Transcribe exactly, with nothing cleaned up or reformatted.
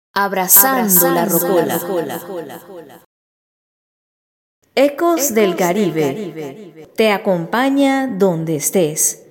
Abrazando la rocola. Ecos del Caribe te acompaña donde estés.